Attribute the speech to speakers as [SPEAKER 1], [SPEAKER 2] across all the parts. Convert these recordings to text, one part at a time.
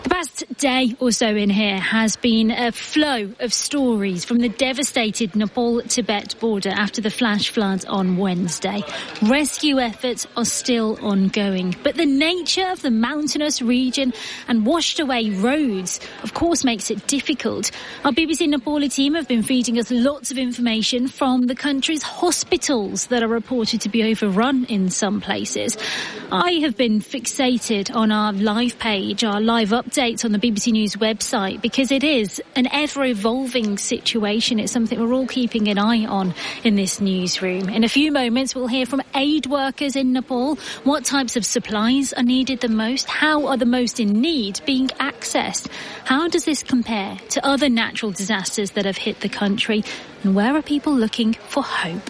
[SPEAKER 1] The past day or so in here has been a flow of stories from the devastated Nepal-Tibet border after the flash floods on Wednesday. Rescue efforts are still ongoing, but the nature of the mountainous region and washed away roads, of course, makes it difficult. Our BBC Nepali team have been feeding us lots of information from the country's hospitals that are reported to be overrun in some places. I have been fixated on our live page, our live updates on the BBC News website, because it is an ever-evolving situation. It's something we're all keeping an eye on in this newsroom. In a few moments, we'll hear from aid workers in Nepal. What types of supplies are needed the most? How are the most in need being accessed? How does this compare to other natural disasters that have hit the country? And where are people looking for hope?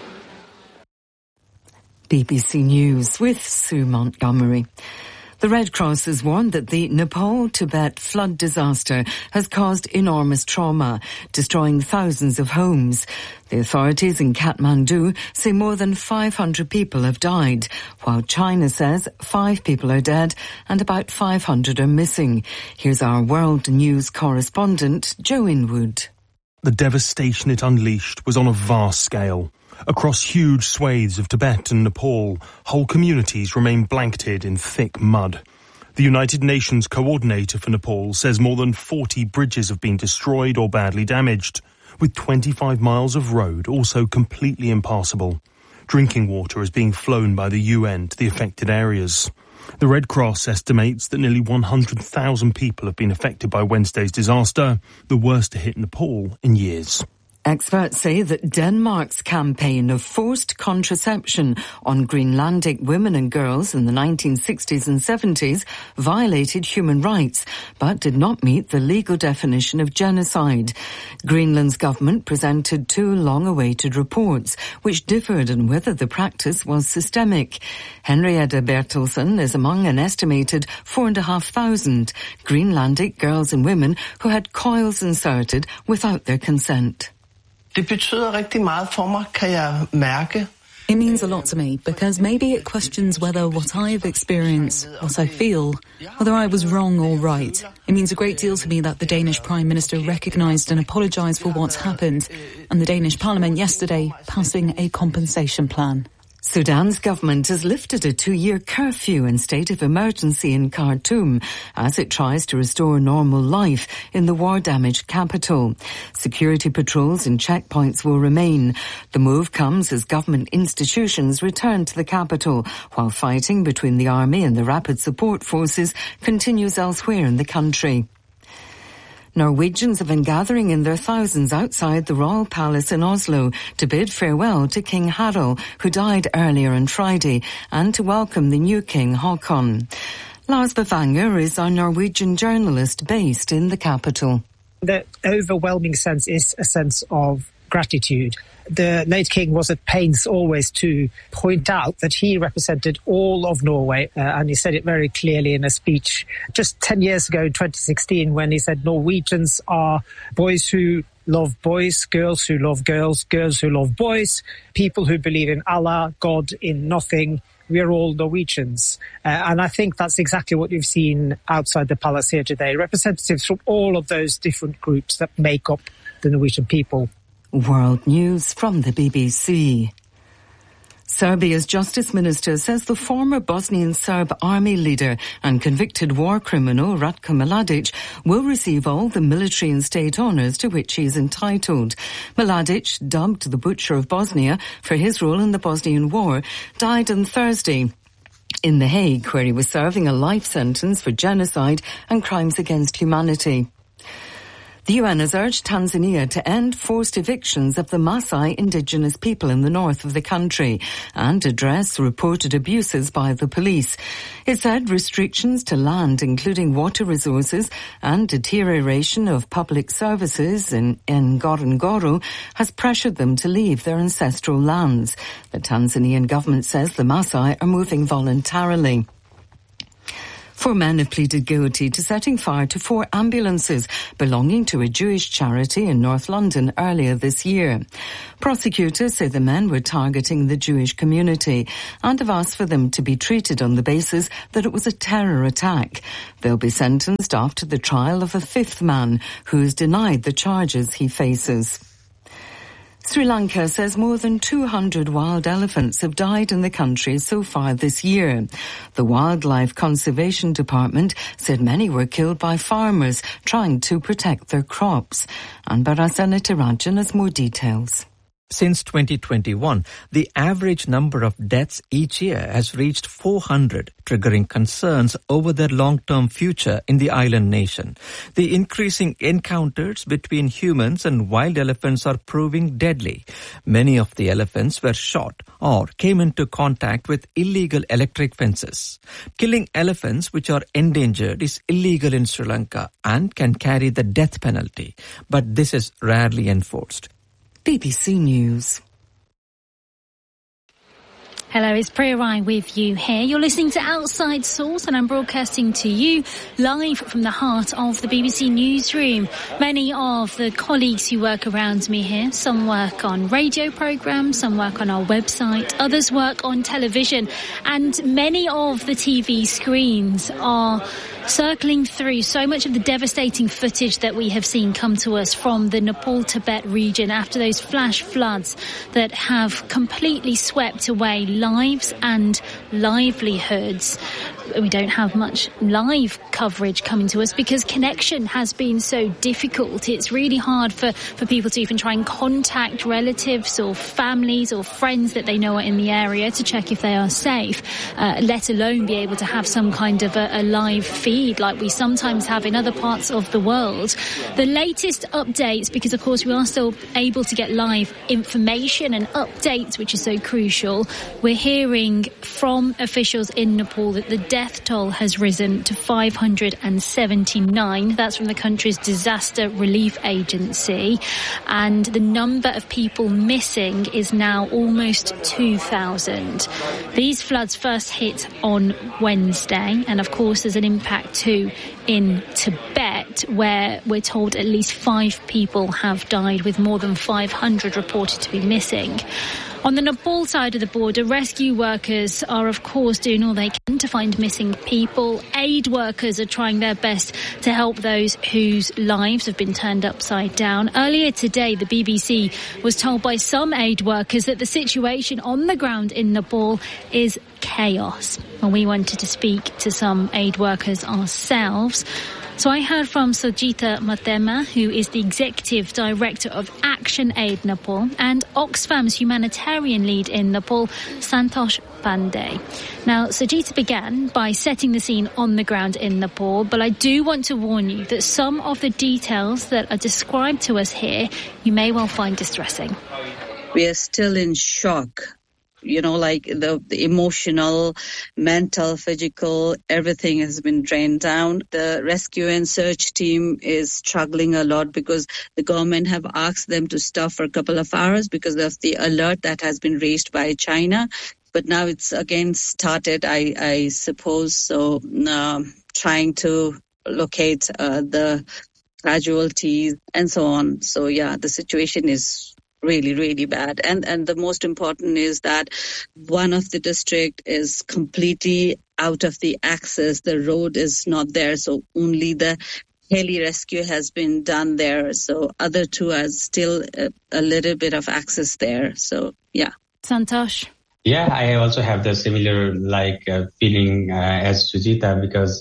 [SPEAKER 2] BBC News with Sue Montgomery. The Red Cross has warned that the Nepal-Tibet flood disaster has caused enormous trauma, destroying thousands of homes. The authorities in Kathmandu say more than 500 people have died, while China says 5 people are dead and about 500 are missing. Here's our World News correspondent, Joe Inwood.
[SPEAKER 3] The devastation it unleashed was on a vast scale. Across huge swathes of Tibet and Nepal, whole communities remain blanketed in thick mud. The United Nations coordinator for Nepal says more than 40 bridges have been destroyed or badly damaged, with 25 miles of road also completely impassable. Drinking water is being flown by the UN to the affected areas. The Red Cross estimates that nearly 100,000 people have been affected by Wednesday's disaster, the worst to hit Nepal in years.
[SPEAKER 2] Experts say that Denmark's campaign of forced contraception on Greenlandic women and girls in the 1960s and 70s violated human rights, but did not meet the legal definition of genocide. Greenland's government presented 2 long-awaited reports, which differed on whether the practice was systemic. Henrietta Bertelsen is among an estimated 4,500 Greenlandic girls and women who had coils inserted without their consent.
[SPEAKER 4] Det betyder rigtig meget for mig, kan jeg mærke.
[SPEAKER 5] It means a lot to me because maybe it questions whether what I've experienced, what I feel, whether I was wrong or right. It means a great deal to me that the Danish Prime Minister recognised and apologised for what's happened, and the Danish Parliament yesterday passing a compensation plan.
[SPEAKER 2] Sudan's government has lifted a 2-year curfew and state of emergency in Khartoum as it tries to restore normal life in the war-damaged capital. Security patrols and checkpoints will remain. The move comes as government institutions return to the capital, while fighting between the army and the rapid support forces continues elsewhere in the country. Norwegians have been gathering in their thousands outside the Royal Palace in Oslo to bid farewell to King Harald, who died earlier on Friday, and to welcome the new King Haakon. Lars Bavanger is a Norwegian journalist based in the capital.
[SPEAKER 6] The overwhelming sense is a sense of gratitude. The late king was at pains always to point out that he represented all of Norway, and he said it very clearly in a speech just 10 years ago in 2016 when he said Norwegians are boys who love boys, girls who love girls, girls who love boys, people who believe in Allah, God, in nothing. We're all Norwegians. And I think that's exactly what you've seen outside the palace here today. Representatives from all of those different groups that make up the Norwegian people.
[SPEAKER 2] World News from the BBC. Serbia's Justice Minister says the former Bosnian Serb army leader and convicted war criminal Ratko Mladic will receive all the military and state honours to which he is entitled. Mladic, dubbed the Butcher of Bosnia for his role in the Bosnian War, died on Thursday in The Hague, where he was serving a life sentence for genocide and crimes against humanity. The UN has urged Tanzania to end forced evictions of the Maasai indigenous people in the north of the country and address reported abuses by the police. It said restrictions to land, including water resources, and deterioration of public services in Ngorongoro has pressured them to leave their ancestral lands. The Tanzanian government says the Maasai are moving voluntarily. 4 men have pleaded guilty to setting fire to 4 ambulances belonging to a Jewish charity in North London earlier this year. Prosecutors say the men were targeting the Jewish community and have asked for them to be treated on the basis that it was a terror attack. They'll be sentenced after the trial of a 5th man who has denied the charges he faces. Sri Lanka says more than 200 wild elephants have died in the country so far this year. The Wildlife Conservation Department said many were killed by farmers trying to protect their crops. Anbara Nitarajan has more details.
[SPEAKER 7] Since 2021, the average number of deaths each year has reached 400, triggering concerns over their long-term future in the island nation. The increasing encounters between humans and wild elephants are proving deadly. Many of the elephants were shot or came into contact with illegal electric fences. Killing elephants which are endangered is illegal in Sri Lanka and can carry the death penalty, but this is rarely enforced.
[SPEAKER 2] BBC News.
[SPEAKER 1] Hello, it's Priya Rai with you here. You're listening to Outside Source and I'm broadcasting to you live from the heart of the BBC newsroom. Many of the colleagues who work around me here, some work on radio programmes, some work on our website, others work on television, and many of the TV screens are circling through so much of the devastating footage that we have seen come to us from the Nepal-Tibet region after those flash floods that have completely swept away lives and livelihoods. We don't have much live coverage coming to us because connection has been so difficult. It's really hard for people to even try and contact relatives or families or friends that they know are in the area to check if they are safe, let alone be able to have some kind of a live feed like we sometimes have in other parts of the world. The latest updates, because of course we are still able to get live information and updates, which is so crucial. We're hearing from officials in Nepal that the death toll has risen to 579. That's from the country's disaster relief agency. And the number of people missing is now almost 2,000. These floods first hit on Wednesday, and of course there's an impact too in Tibet, where we're told at least 5 people have died, with more than 500 reported to be missing. On the Nepal side of the border, rescue workers are, of course, doing all they can to find missing people. Aid workers are trying their best to help those whose lives have been turned upside down. Earlier today, the BBC was told by some aid workers that the situation on the ground in Nepal is chaos. And we wanted to speak to some aid workers ourselves. So I heard from Sojita Matema, who is the Executive Director of Action Aid Nepal, and Oxfam's humanitarian lead in Nepal, Santosh Pandey. Now, Sojita began by setting the scene on the ground in Nepal, but I do want to warn you that some of the details that are described to us here, you may well find distressing.
[SPEAKER 8] We are still in shock. You know, like the emotional, mental, physical, everything has been drained down. The rescue and search team is struggling a lot because the government have asked them to stop for a couple of hours because of the alert that has been raised by China. But now it's again started, I suppose, so trying to locate the casualties and so on. So, yeah, the situation is really, really bad. And the most important is that one of the district is completely out of the access. The road is not there, so only the heli rescue has been done there. So other two are still a little bit of access there. So, yeah.
[SPEAKER 1] Santosh?
[SPEAKER 9] Yeah, I also have the similar feeling as Sujita because,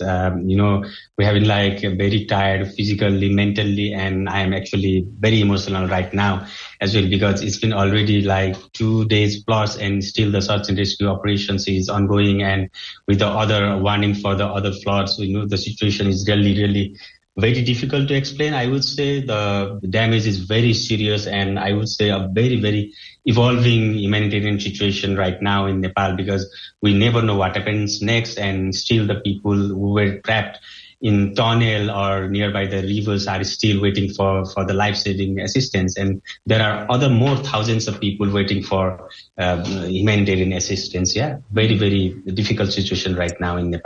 [SPEAKER 9] we have been very tired physically, mentally, and I am actually very emotional right now as well because it's been already 2 days plus and still the search and rescue operations is ongoing, and with the other warning for the other floods, the situation is really, really very difficult to explain. I would say the damage is very serious, and I would say a very, very evolving humanitarian situation right now in Nepal because we never know what happens next, and still the people who were trapped in tunnel or nearby the rivers are still waiting for the life-saving assistance. And there are more thousands of people waiting for humanitarian assistance. Yeah, very, very difficult situation right now in Nepal.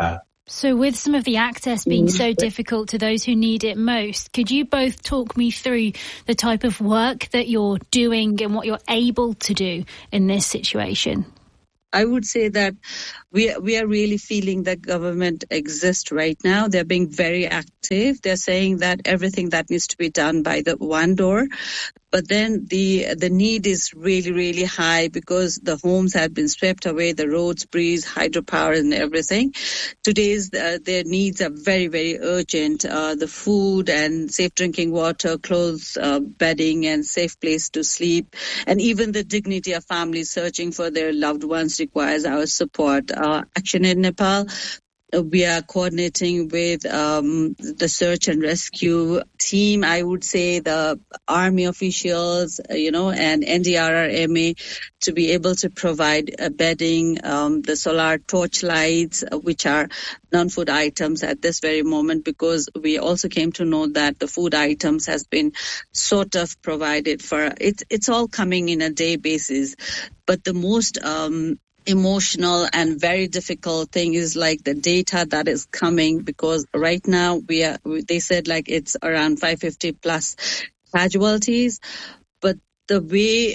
[SPEAKER 1] So with some of the access being so difficult to those who need it most, could you both talk me through the type of work that you're doing and what you're able to do in this situation?
[SPEAKER 8] I would say that we are really feeling that government exists right now. They're being very active. They're saying that everything that needs to be done by the one door. But then the need is really, really high because the homes have been swept away, the roads, breeze, hydropower and everything. Today's their needs are very, very urgent. The food and safe drinking water, clothes, bedding and safe place to sleep. And even the dignity of families searching for their loved ones requires our support. Action in Nepal. We are coordinating with the search and rescue team. I would say the army officials, and NDRRMA to be able to provide bedding, the solar torch lights, which are non-food items at this very moment, because we also came to know that the food items has been sort of provided for. It's all coming in a day basis, but the most emotional and very difficult thing is like the data that is coming, because right now they said like it's around 550 plus casualties, but the way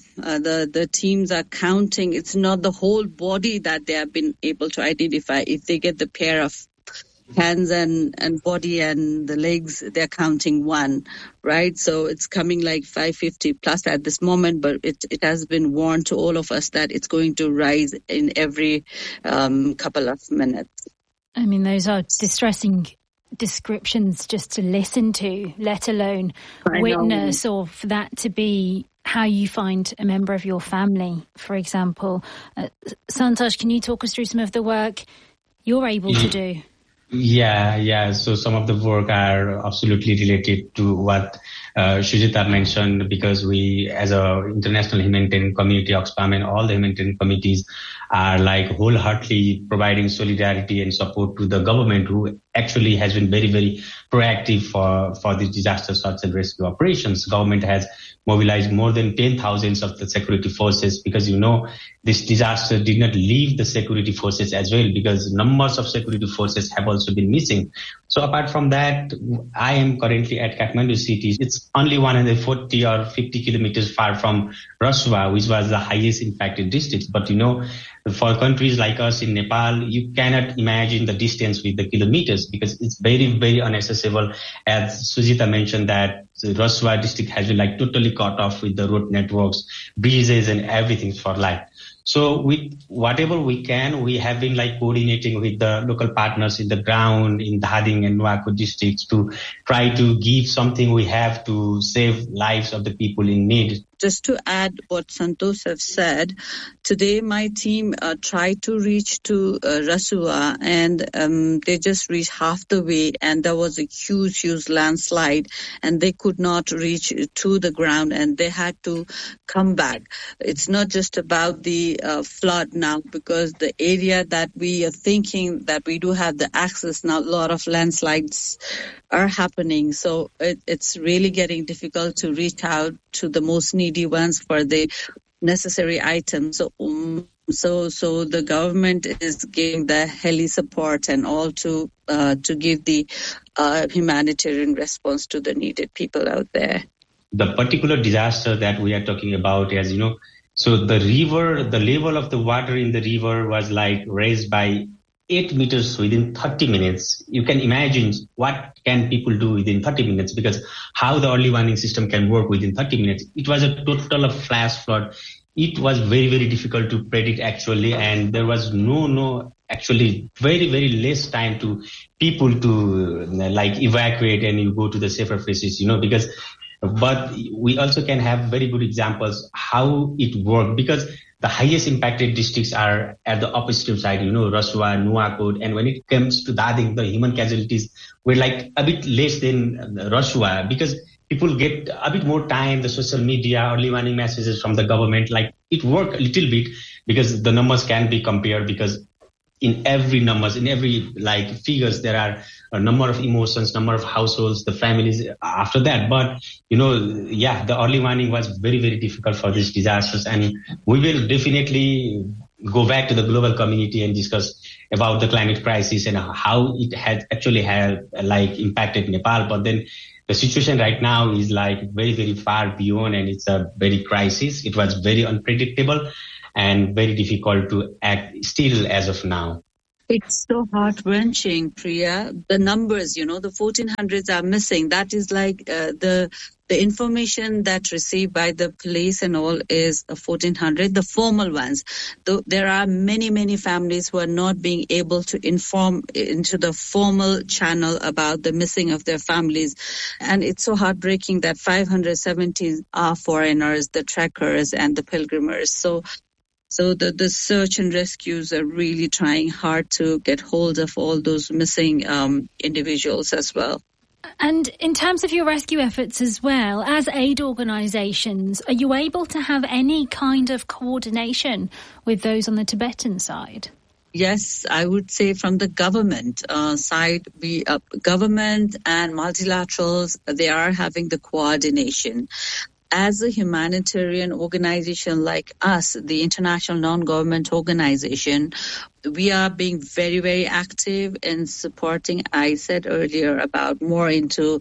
[SPEAKER 8] the teams are counting, it's not the whole body that they have been able to identify. If they get the pair of hands and body and the legs, they're counting one, right? So it's coming like 550 plus at this moment, but it has been warned to all of us that it's going to rise in every couple of minutes.
[SPEAKER 1] I mean, those are distressing descriptions just to listen to, let alone witness, or for that to be how you find a member of your family, for example. Santosh, can you talk us through some of the work you're able to do?
[SPEAKER 9] Yeah. So some of the work are absolutely related to what Sujita mentioned, because we, as a international humanitarian community, Oxfam and all the humanitarian committees are like wholeheartedly providing solidarity and support to the government, who actually has been very, very proactive for the disaster search and rescue operations. Government has mobilized more than 10,000 of the security forces, because this disaster did not leave the security forces as well, because numbers of security forces have also been missing. So apart from that, I am currently at Kathmandu city. It's only 140 or 50 kilometers far from Rasua, which was the highest impacted district. But for countries like us in Nepal, you cannot imagine the distance with the kilometers, because it's very, very inaccessible. As Sujita mentioned, that the Rasua district has been like totally cut off with the road networks, bridges and everything for life. So with whatever we can, we have been like coordinating with the local partners in the ground in Dhading and Nuwako districts to try to give something we have to save lives of the people in need.
[SPEAKER 8] Just to add what Santosh have said, today my team tried to reach to Rasua, and they just reached half the way, and there was a huge landslide, and they could not reach to the ground, and they had to come back. It's not just about the flood now, because the area that we are thinking that we do have the access now, a lot of landslides are happening. So it's really getting difficult to reach out to the most needy ones for the necessary items. So the government is giving the heli support and all to give the humanitarian response to the needed people out there.
[SPEAKER 9] The particular disaster that we are talking about, as so the level of the water in the river was like raised by 8 meters within 30 minutes. You can imagine what can people do within 30 minutes, because how the early warning system can work within 30 minutes. It was a total flash flood. It was very, very difficult to predict actually, and there was actually very, very less time to people to like evacuate and you go to the safer places, because. But we also can have very good examples how it worked, because the highest impacted districts are at the opposite side, Rasua, Nuwako, and when it comes to Dhading, the human casualties were like a bit less than Rasua, because people get a bit more time, the social media, early warning messages from the government, like it worked a little bit, because the numbers can be compared, because in every like figures, there are a number of emotions, number of households, the families after that. But, the early warning was very, very difficult for these disasters. And we will definitely go back to the global community and discuss about the climate crisis and how it had actually impacted Nepal. But then the situation right now is like very, very far beyond, and it's a very crisis. It was very unpredictable and very difficult to act still as of now.
[SPEAKER 8] It's so heart-wrenching, Priya. The numbers, the 1400s are missing. That is like the information that's received by the police and all is 1400, the formal ones. Though there are many, many families who are not being able to inform into the formal channel about the missing of their families. And it's so heartbreaking that 570 are foreigners, the trekkers and the pilgrimers. So the search and rescues are really trying hard to get hold of all those missing individuals as well.
[SPEAKER 1] And in terms of your rescue efforts as well, as aid organisations, are you able to have any kind of coordination with those on the Tibetan side?
[SPEAKER 8] Yes, I would say from the government side, government and multilaterals, they are having the coordination. As a humanitarian organization like us, the International Non-Government Organization, we are being very, very active in supporting. I said earlier about more into,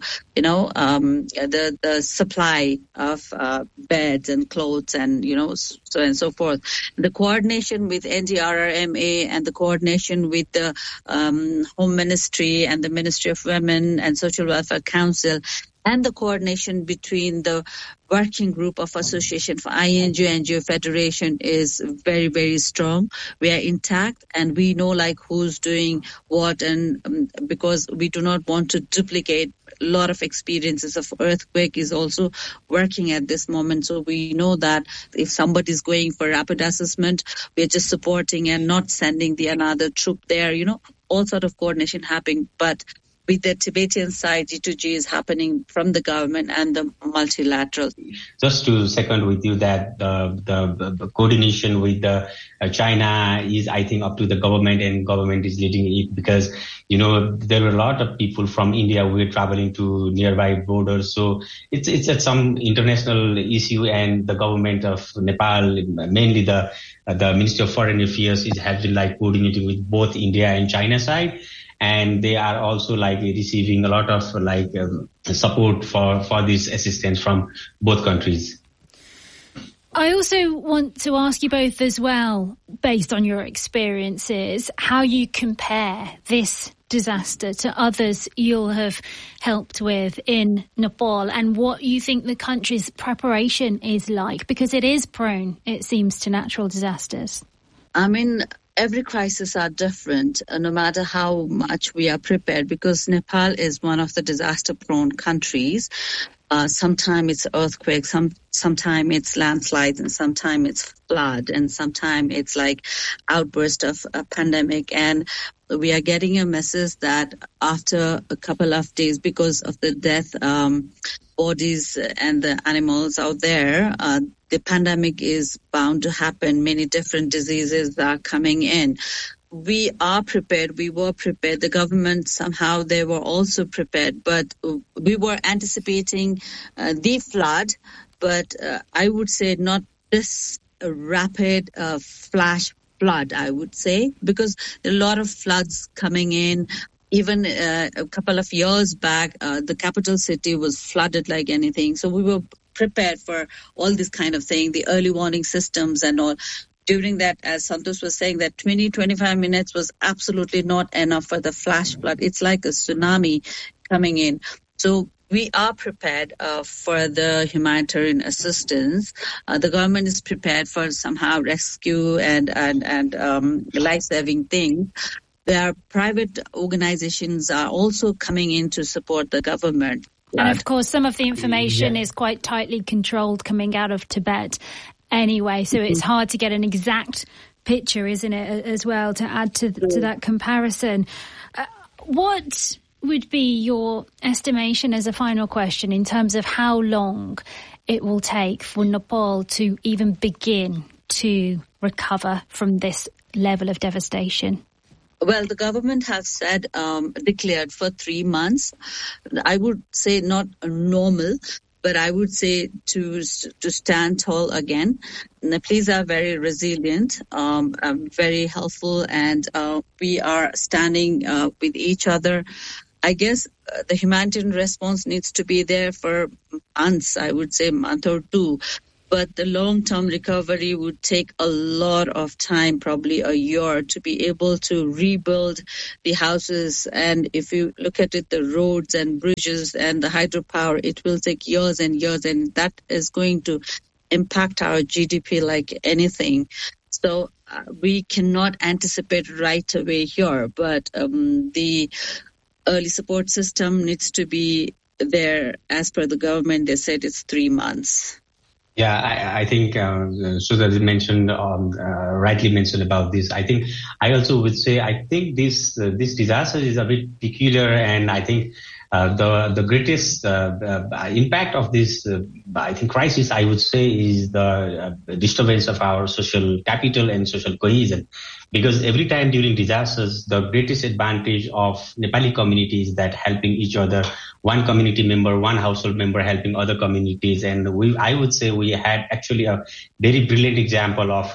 [SPEAKER 8] the supply of beds and clothes and, so and so forth. The coordination with NDRRMA and the coordination with the Home Ministry and the Ministry of Women and Social Welfare Council, and the coordination between the working group of Association for INGO Federation is very, very strong. We are intact and we know who's doing what, and because we do not want to duplicate a lot of experiences of earthquake is also working at this moment. So we know that if somebody's going for rapid assessment, we're just supporting and not sending another troop there, all sort of coordination happening. But with the Tibetan side, G2G is happening from the government and the multilateral.
[SPEAKER 9] Just to second with you that the coordination with China is, I think, up to the government, and government is leading it because, there were a lot of people from India who were traveling to nearby borders. So it's some international issue, and the government of Nepal, mainly the Ministry of Foreign Affairs, has been coordinating with both India and China side. And they are also receiving a lot of support for this assistance from both countries.
[SPEAKER 1] I also want to ask you both as well, based on your experiences, how you compare this disaster to others you'll have helped with in Nepal and what you think the country's preparation is like, because it is prone, it seems, to natural disasters.
[SPEAKER 8] Every crisis are different, no matter how much we are prepared, because Nepal is one of the disaster-prone countries. Sometimes it's earthquakes, sometimes it's landslides, and sometimes it's flood, and sometimes it's outburst of a pandemic. And we are getting a message that after a couple of days, because of the death bodies and the animals out there, the pandemic is bound to happen. Many different diseases are coming in. We are prepared. We were prepared. The government, somehow, they were also prepared. But we were anticipating the flood. But I would say not this rapid flash flood, I would say, because there are a lot of floods coming in. Even a couple of years back, the capital city was flooded like anything. So we were prepared for all this kind of thing, the early warning systems and all. During that, as Santosh was saying, that 20-25 minutes was absolutely not enough for the flash flood. It's like a tsunami coming in. So we are prepared for the humanitarian assistance. The government is prepared for somehow rescue and life-saving things. There are private organizations are also coming in to support the government.
[SPEAKER 1] And of course, some of the information is quite tightly controlled coming out of Tibet anyway, so it's hard to get an exact picture, isn't it, as well, to add to that comparison. What would be your estimation as a final question in terms of how long it will take for Nepal to even begin to recover from this level of devastation?
[SPEAKER 8] Well, the government has said, declared for 3 months. I would say not normal, But I would say to stand tall again. Nepalese are very resilient, very helpful, and we are standing with each other. I guess the humanitarian response needs to be there for months, I would say a month or two. But the long-term recovery would take a lot of time, probably a year, to be able to rebuild the houses. And if you look at it, the roads and bridges and the hydropower, it will take years and years, and that is going to impact our GDP like anything. So we cannot anticipate right away here, but the early support system needs to be there. As per the government, they said it's 3 months.
[SPEAKER 9] Yeah, I think Sudha mentioned, rightly mentioned about this. I think I also would say I think this disaster is a bit peculiar, and I think the greatest impact of this I think crisis, I would say, is the disturbance of our social capital and social cohesion. Because every time during disasters, the greatest advantage of Nepali community is that helping each other, one community member, one household member helping other communities. And I would say we had actually a very brilliant example of,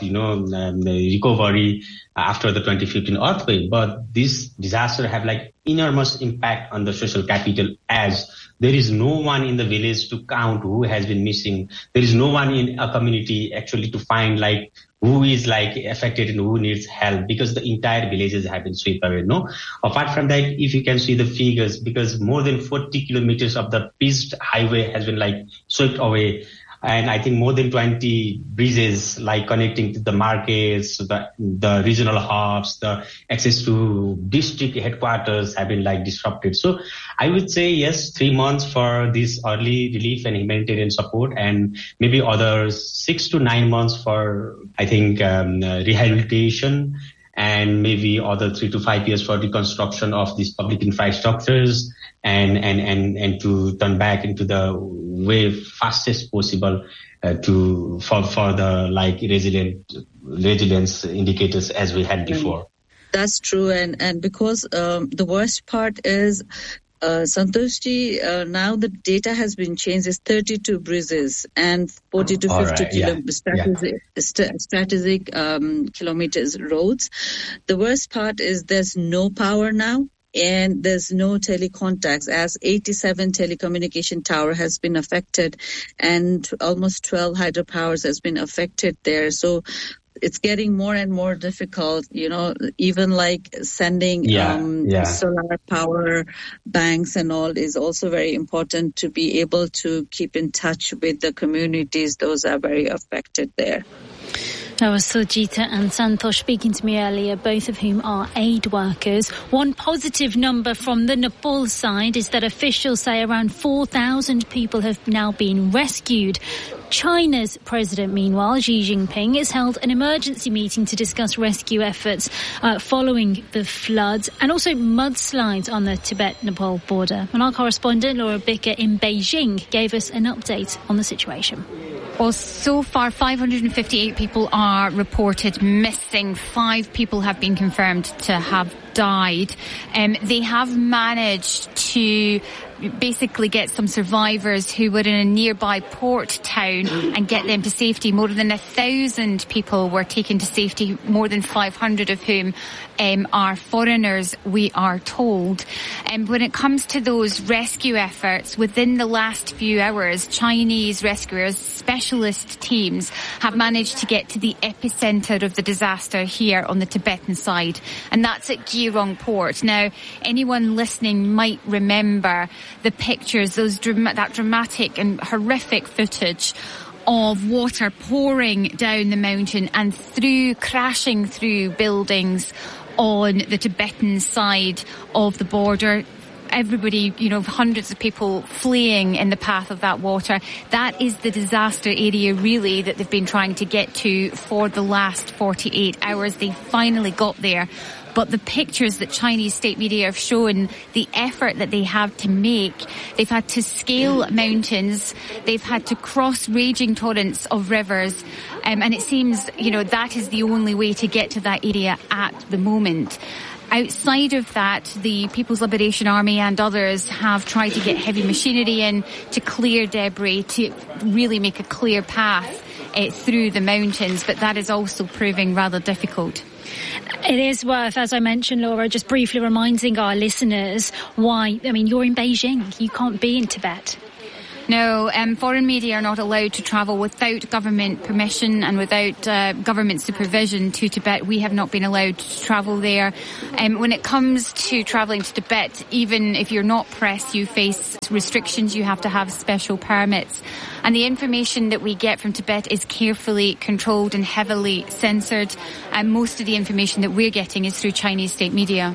[SPEAKER 9] the recovery after the 2015 earthquake. But this disaster have like enormous impact on the social capital, as there is no one in the village to count who has been missing. There is no one in a community actually to find like who is like affected and who needs help, because the entire villages have been swept away. No, apart from that, if you can see the figures, because more than 40 kilometers of the paved highway has been like swept away. And I think more than 20 bridges like connecting to the markets, the regional hubs, the access to district headquarters have been like disrupted. So I would say yes, 3 months for this early relief and humanitarian support, and maybe other 6 to 9 months for, I think, rehabilitation, and maybe other 3 to 5 years for reconstruction of these public infrastructures, and to turn back into the way fastest possible for the like resilience indicators as we had before.
[SPEAKER 8] That's true, and because the worst part is, Santoshji, now the data has been changed. It's 32 bridges and 40 to 50 strategic kilometers roads. The worst part is there's no power now, and there's no telecontacts, as 87 telecommunication tower has been affected, and almost 12 hydropowers has been affected there. So it's getting more and more difficult, even like sending solar power banks and all is also very important to be able to keep in touch with the communities. Those are very affected there.
[SPEAKER 1] That was Sujita and Santosh speaking to me earlier, both of whom are aid workers. One positive number from the Nepal side is that officials say around 4,000 people have now been rescued. China's president, meanwhile, Xi Jinping, has held an emergency meeting to discuss rescue efforts following the floods and also mudslides on the Tibet-Nepal border. And our correspondent, Laura Bicker in Beijing, gave us an update on the situation.
[SPEAKER 10] Well, so far, 558 people are reported missing. 5 people have been confirmed to have died. They have managed to basically get some survivors who were in a nearby port town and get them to safety. More than 1,000 people were taken to safety, more than 500 of whom are foreigners, we are told. When it comes to those rescue efforts, within the last few hours, Chinese rescuers, specialist teams, have managed to get to the epicenter of the disaster here on the Tibetan side, and that's at Geirong port. Now, anyone listening might remember the pictures, that dramatic and horrific footage of water pouring down the mountain and crashing through buildings on the Tibetan side of the border. Everybody, hundreds of people fleeing in the path of that water. That is the disaster area, really, that they've been trying to get to for the last 48 hours. They finally got there. But the pictures that Chinese state media have shown, the effort that they have to make, they've had to scale mountains, they've had to cross raging torrents of rivers, and it seems, that is the only way to get to that area at the moment. Outside of that, the People's Liberation Army and others have tried to get heavy machinery in to clear debris, to really make a clear path through the mountains, but that is also proving rather difficult.
[SPEAKER 1] It is worth, as I mentioned, Laura, just briefly reminding our listeners why, you're in Beijing. You can't be in Tibet.
[SPEAKER 10] No, foreign media are not allowed to travel without government permission and without government supervision to Tibet. We have not been allowed to travel there. When it comes to travelling to Tibet, even if you're not press, you face restrictions. You have to have special permits. And the information that we get from Tibet is carefully controlled and heavily censored. And most of the information that we're getting is through Chinese state media.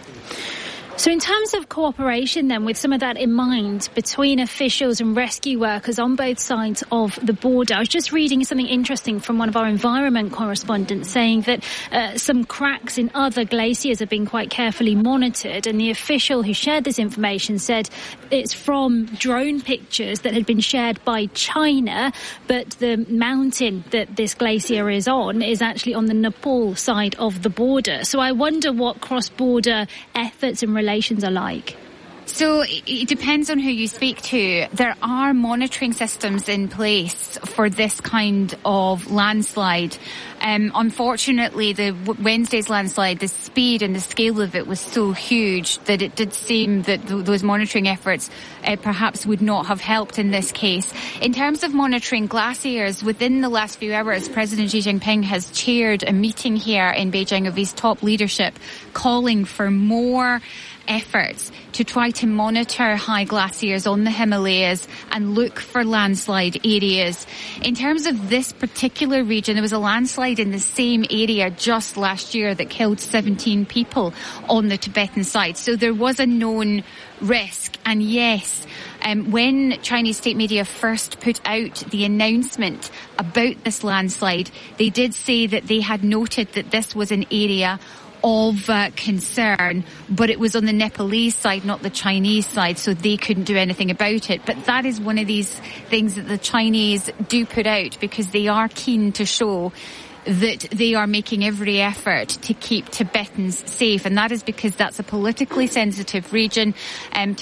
[SPEAKER 1] So in terms of cooperation then, with some of that in mind, between officials and rescue workers on both sides of the border, I was just reading something interesting from one of our environment correspondents saying that some cracks in other glaciers have been quite carefully monitored, and the official who shared this information said it's from drone pictures that had been shared by China, but the mountain that this glacier is on is actually on the Nepal side of the border. So I wonder what cross-border efforts and relations are like.
[SPEAKER 10] So it depends on who you speak to. There are monitoring systems in place for this kind of landslide. Unfortunately, the Wednesday's landslide, the speed and the scale of it was so huge that it did seem that those monitoring efforts perhaps would not have helped in this case. In terms of monitoring glaciers, within the last few hours, President Xi Jinping has chaired a meeting here in Beijing of his top leadership, calling for more efforts to try to monitor high glaciers on the Himalayas and look for landslide areas. In terms of this particular region, there was a landslide in the same area just last year that killed 17 people on the Tibetan side. So there was a known risk. And yes, when Chinese state media first put out the announcement about this landslide, they did say that they had noted that this was an area of concern, but it was on the Nepalese side, not the Chinese side, so they couldn't do anything about it. But that is one of these things that the Chinese do put out because they are keen to show that they are making every effort to keep Tibetans safe, and that is because that's a politically sensitive region. Some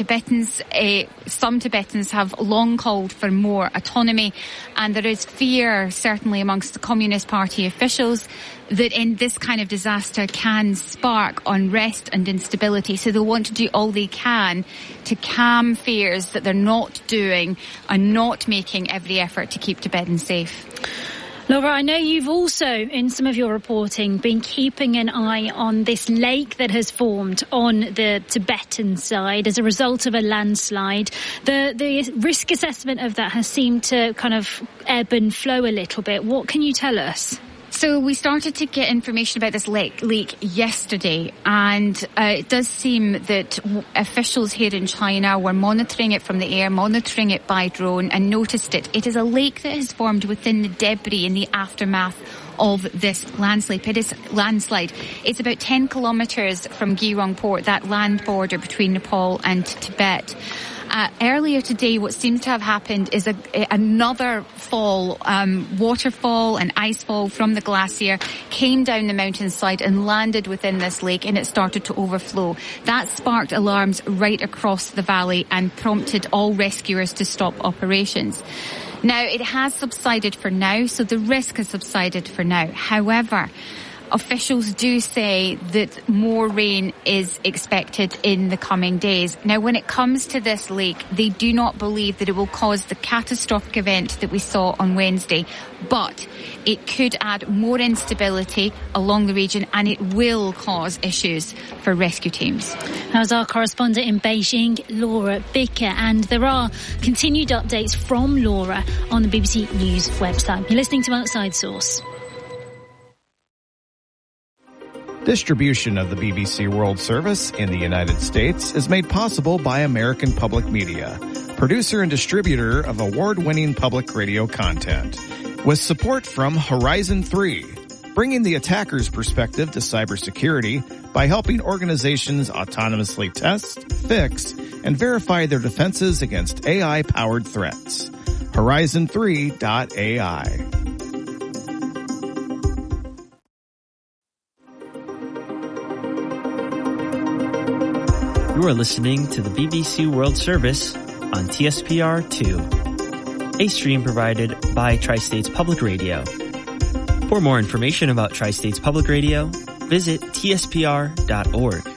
[SPEAKER 10] Tibetans have long called for more autonomy, and there is fear, certainly amongst the Communist Party officials, that in this kind of disaster can spark unrest and instability. So they'll want to do all they can to calm fears that they're not doing and not making every effort to keep Tibetans safe.
[SPEAKER 1] Laura, I know you've also, in some of your reporting, been keeping an eye on this lake that has formed on the Tibetan side as a result of a landslide. The risk assessment of that has seemed to kind of ebb and flow a little bit. What can you tell us?
[SPEAKER 10] So we started to get information about this leak yesterday, and it does seem that officials here in China were monitoring it from the air, monitoring it by drone, and noticed it. It is a lake that has formed within the debris in the aftermath of this landslide. It's about 10 kilometres from Girong Port, that land border between Nepal and Tibet. Earlier today, what seems to have happened is another fall, waterfall and icefall from the glacier came down the mountainside and landed within this lake, and it started to overflow. That sparked alarms right across the valley and prompted all rescuers to stop operations. Now, it has subsided for now, so the risk has subsided for now. However, officials do say that more rain is expected in the coming days. Now, when it comes to this lake, they do not believe that it will cause the catastrophic event that we saw on Wednesday, but it could add more instability along the region, and it will cause issues for rescue teams.
[SPEAKER 1] That was our correspondent in Beijing, Laura Bicker, and there are continued updates from Laura on the BBC News website. You're listening to Outside Source.
[SPEAKER 11] Distribution of the BBC World Service in the United States is made possible by American Public Media, producer and distributor of award-winning public radio content. With support from Horizon 3, bringing the attacker's perspective to cybersecurity by helping organizations autonomously test, fix, and verify their defenses against AI-powered threats. Horizon3.ai.
[SPEAKER 12] You are listening to the BBC World Service on TSPR2, a stream provided by Tri-States Public Radio. For more information about Tri-States Public Radio, visit tspr.org.